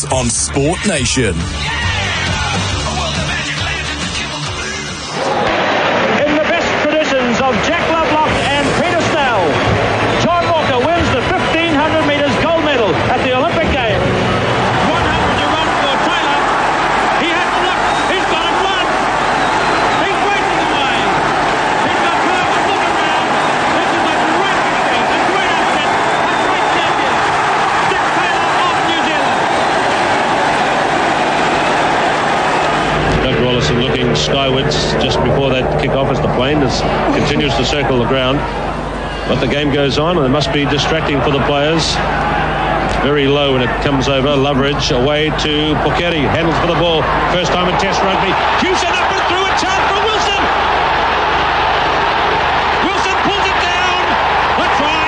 on Sport Nation. In the best traditions of Jack Lovelock and Peter Snell, John Walker wins the 1500 metres gold medal at the Olympic Games. 100 to run for Taylor. He has to look. He's got it won. He's racing away. He's got Clovis looking round. This is a great success, a great upset, a great champion. Dick Taylor of New Zealand. Doug Rollison looking skywards just before that kick-off as the plane continues to circle the ground. But the game goes on, and it must be distracting for the players. Very low when it comes over. Loveridge away to Pukeri. Handles for the ball. First time in Test rugby. Hewson up and through, a chance for Wilson. Wilson pulls it down. That's right.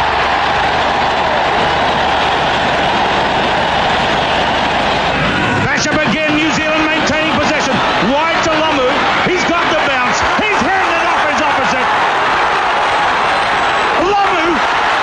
Bash up again, New Zealand maintaining possession. Wide to Lamu. He's got the bounce. He's hurled it off his opposite. Lamu.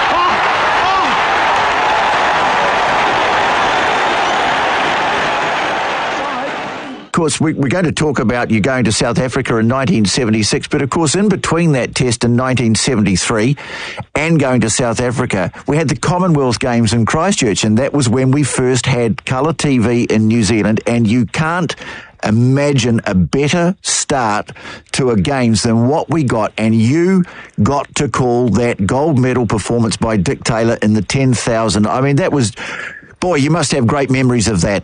Of course, we're going to talk about you going to South Africa in 1976, but of course, in between that test in 1973 and going to South Africa, we had the Commonwealth Games in Christchurch, and that was when we first had colour TV in New Zealand, and you can't imagine a better start to a games than what we got, and you got to call that gold medal performance by Dick Taylor in the 10,000. I mean, that was, boy, you must have great memories of that.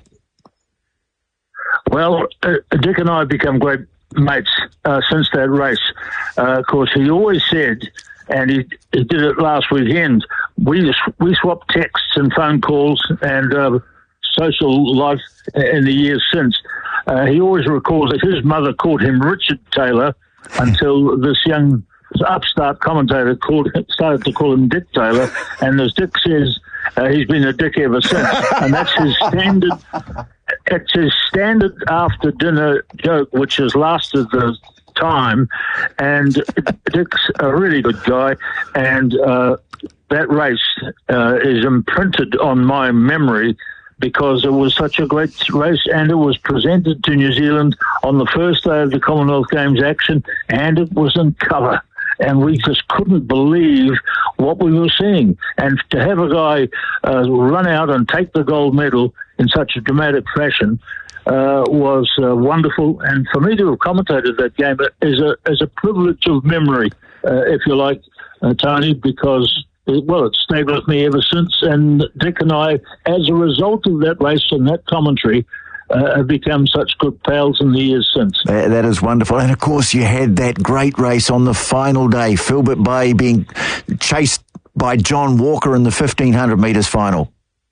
Well, Dick and I have become great mates since that race. Of course, he always said, and he did it last weekend, we swapped texts and phone calls and social life in the years since. He always recalls that his mother called him Richard Taylor until this young upstart commentator started to call him Dick Taylor, and as Dick says, he's been a dick ever since. And that's his standard. It's his standard after dinner joke, which has lasted the time. And Dick's a really good guy, and that race is imprinted on my memory because it was such a great race, and it was presented to New Zealand on the first day of the Commonwealth Games action, and it was in colour. And we just couldn't believe what we were seeing. And to have a guy run out and take the gold medal in such a dramatic fashion was wonderful. And for me to have commentated that game is a privilege of memory, if you like, Tony, because it stayed with me ever since. And Dick and I, as a result of that race and that commentary, have become such good pals in the years since. That is wonderful. And of course, you had that great race on the final day, Filbert Bay being chased by John Walker in the 1500 metres final.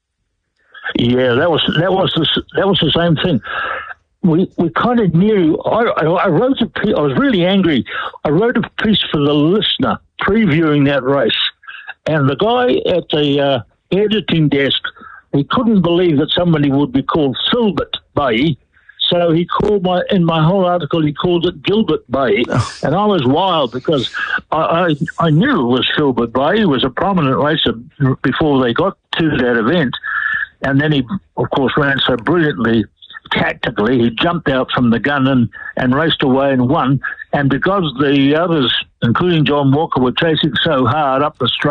Yeah, that was the same thing. We kind of knew. I wrote a piece. I was really angry. I wrote a piece for the Listener previewing that race, and the guy at the editing desk, he couldn't believe that somebody would be called Filbert Bay, so he called in my whole article, he called it Gilbert Bay, and I was wild because I knew it was Filbert Bay. He was a prominent racer before they got to that event, and then he, of course, ran so brilliantly tactically. He jumped out from the gun and raced away and won, and because the others, including John Walker, were chasing so hard up the straight,